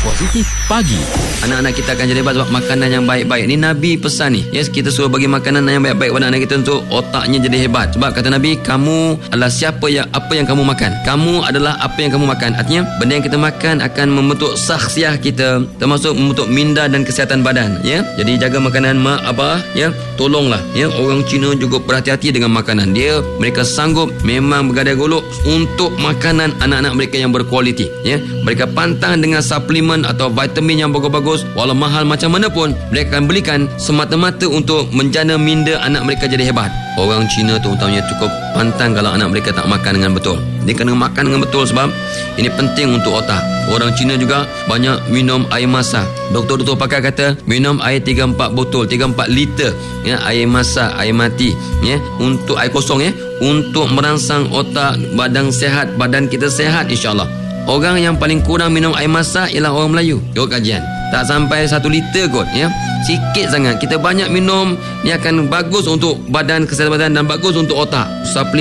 Positif Pagi. Anak-anak kita akan jadi hebat sebab makanan yang baik-baik. Ni Nabi pesan ni. Yes, kita suruh bagi makanan yang baik-baik pada anak kita untuk otaknya jadi hebat. Sebab kata Nabi, kamu adalah apa yang kamu makan. Kamu adalah apa yang kamu makan. Artinya, benda yang kita makan akan membentuk syakhsiah kita, termasuk membentuk minda dan kesihatan badan. Ya, jadi jaga makanan mak abah. Ya, tolonglah. Ya, orang Cina juga berhati-hati dengan makanan. Mereka sanggup memang bergadai golok untuk makanan anak-anak mereka yang berkualiti. Ya, mereka pantang dengan suplemen atau vitamin yang bagus-bagus, walau mahal macam mana pun mereka akan belikan semata-mata untuk menjana minda anak mereka jadi hebat. Orang Cina tu utamanya cukup pantang kalau anak mereka tak makan dengan betul. Dia kena makan dengan betul sebab ini penting untuk otak. Orang Cina juga banyak minum air masak. Doktor-doktor pakar kata minum air 3-4 botol, 3-4 liter ya, air masak, air mati ya, untuk air kosong ya, untuk merangsang otak, badan sehat, badan kita sehat insya-Allah. Orang yang paling kurang minum air masak ialah orang Melayu. Ikut kajian, tak sampai 1 liter kot ya. Sikit sangat. Kita banyak minum, ni akan bagus untuk badan, kesihatan badan dan bagus untuk otak.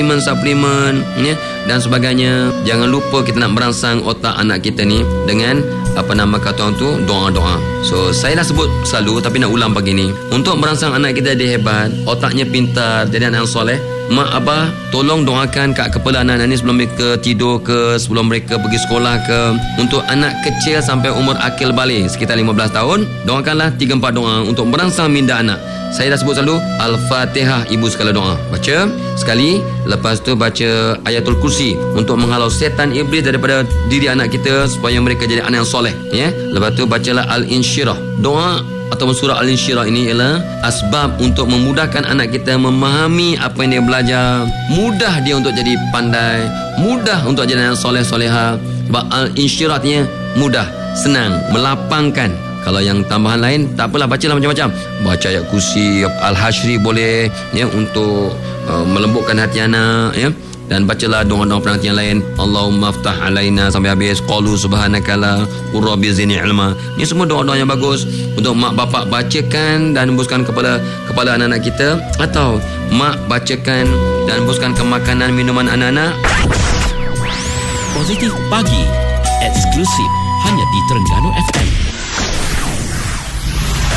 Suplemen ya dan sebagainya. Jangan lupa kita nak merangsang otak anak kita ni dengan apa nama kata orang tu, doa-doa. So saya dah sebut selalu tapi nak ulang pagi ni. Untuk merangsang anak kita jadi hebat, otaknya pintar, jadi anak yang soleh, mak abah tolong doakan kat kepala anak-anak ni sebelum mereka tidur ke, sebelum mereka pergi sekolah ke. Untuk anak kecil sampai umur akil balik sekitar 15 tahun, doakanlah 3-4 doa untuk merangsang minda anak. Saya dah sebut selalu Al-Fatihah, ibu segala doa. Baca sekali, lepas tu baca Ayatul Kursi untuk menghalau setan iblis daripada diri anak kita supaya mereka jadi anak yang soleh ya. Lepas tu bacalah Al-Insyirah. Doa atau surah Al-Insyirah ini ialah asbab untuk memudahkan anak kita memahami apa yang dia belajar. Mudah dia untuk jadi pandai, mudah untuk jadi anak yang soleh-soleha. Sebab Al-Insyirahnya mudah, senang, melapangkan. Kalau yang tambahan lain, tak apalah, bacalah macam-macam. Baca ayat kursi, Al-Hashri boleh ya, untuk melembutkan hati anak ya. Dan bacalah doa-doa penanti yang lain. Allahumma aftah alaina sampai habis. Qalu subhanakala qurrabi zini ilma. Ini semua doa-doa yang bagus untuk mak bapak bacakan dan hembuskan kepala anak-anak kita, atau mak bacakan dan hembuskan ke makanan minuman anak-anak. Positif Pagi, eksklusif hanya di Terengganu FM.